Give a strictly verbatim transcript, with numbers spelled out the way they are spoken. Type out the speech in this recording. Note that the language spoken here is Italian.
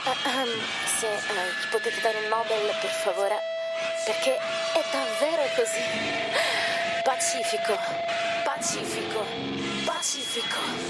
Ahem, se eh, gli potete dare un Nobel, per favore, perché è davvero così. Pacifico, pacifico, pacifico.